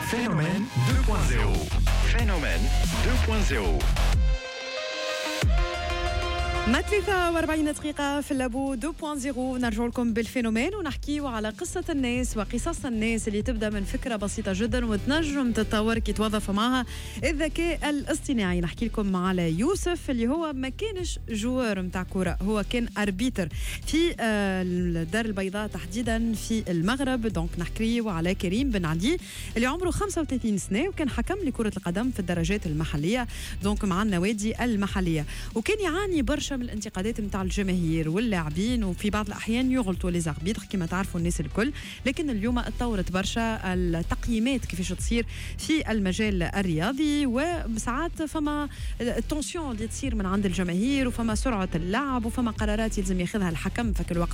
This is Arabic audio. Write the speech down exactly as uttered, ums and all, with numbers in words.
Phénomène deux point zéro. Phénomène deux point zéro. ما ثلاثة وأربعين دقيقة في اللابو اثنين فاصلة صفر. نرجع لكم بالفينومين ونحكيوا على قصة الناس وقصص الناس اللي تبدأ من فكرة بسيطة جدا وتنجم تتطور كي توظف معها الذكاء الاصطناعي. نحكي لكم على يوسف اللي هو ما كانش جوار متاع كرة، هو كان أربيتر في الدار البيضاء تحديدا في المغرب. دونك نحكيوا على كريم بن عدي اللي عمره خمسة وثلاثين سنة وكان حكم لكرة القدم في الدرجات المحلية، دونك مع النوادي المحلية، وكان يعاني برشا من الانتقادات متاع الجماهير واللاعبين، وفي بعض الأحيان يغلطوا لي زاربيتر كما تعرفوا الناس الكل. لكن اليوم اتطورت برشا التقييمات كيفاش تصير في المجال الرياضي، وساعات فما التونسيون اللي تصير من عند الجماهير، وفما سرعة اللعب، وفما قرارات يلزم ياخذها الحكم في الوقت